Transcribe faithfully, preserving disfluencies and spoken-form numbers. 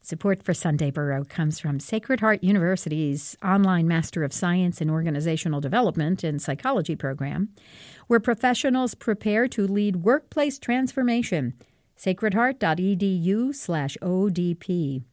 Support for Sunday Borough comes from Sacred Heart University's online Master of Science in Organizational Development and Psychology program, where professionals prepare to lead workplace transformation. sacred heart dot e d u slash O D P.